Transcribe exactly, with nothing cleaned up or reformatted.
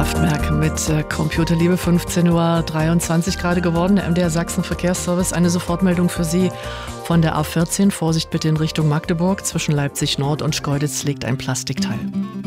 Kraftwerk mit äh, Computerliebe, fünfzehn Uhr dreiundzwanzig gerade geworden. Der M D R Sachsen Verkehrsservice, eine Sofortmeldung für Sie von der A vierzehn. Vorsicht bitte in Richtung Magdeburg. Zwischen Leipzig Nord und Schkeuditz liegt ein Plastikteil.